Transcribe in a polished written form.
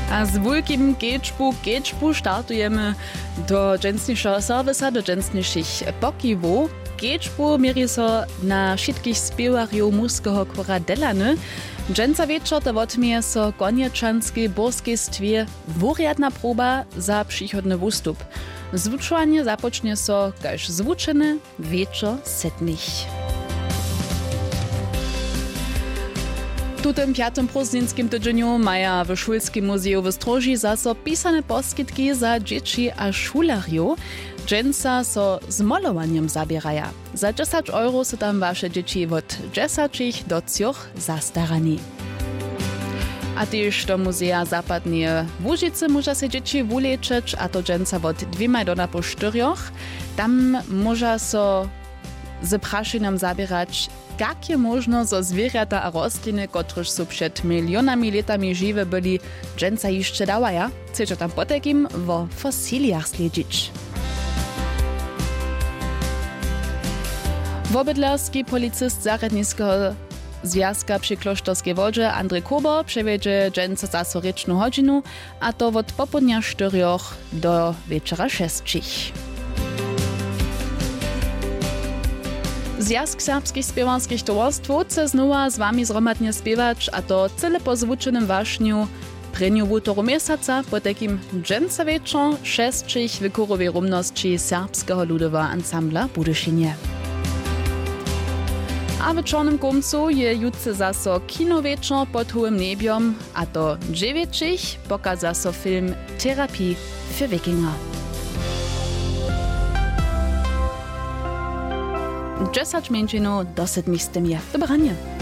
A z wielkim Gečbu startujemy do dżęsniejszego serwisa, do dżęsniejszych pokiwów. Gečbu mierzy so na wszystkich śpiewarjów muskiego chora Delany. Dżęca wieczor to odmieje so konieczanskiej boskiej stwie wuriadna próba za przychodny wystup. Zwuczanie zapocznie so kaž zwučeny wieczor setnych. W tym 5. prózdninskim tydzieniu maja w Szulskim muzeju w Stróży zaso pisane poskitki za dzieci a šularjów. Dżęca so z malowaniem zabieraja. Za 10 euro są tam wasze dzieci od 10 do 3 zastarani. A też do muzea zapadnie w Łužicy może się dzieci wuleczyć, a to dżęca od 2 do na po 4. Tam może so z praszynem zabierać, jakie można zo zwierzęta a rostliny, któreż są przed milionami latami żywe byli, dżęca jeszcze dawaja. Chcecie tam potekim o fosiliach śledzić. Wobydlarski policist Zaradniskiego Związka przy Klosztorskiej Wodze Andrzej Kober przewiedzie dżęca zaso ryczną godzinu, a to od popołudnia 4 do wieczora 6. Związk serbskich śpiewanskich towarstw chce znowu z wami zromadnie śpiewać, a to cyle po zwučenym wašniu preniu wutoru miesiąca po takim dżęca wieczor 6 w chórowej rumności serbskiego ludowego ansambla Budyszynie. A w czarnym końcu je jutce zaso kinowieczor pod hołym nebiom, a to 9 pokaza so film Therapie für Wikinger. 10 minut do 7. Dobranie.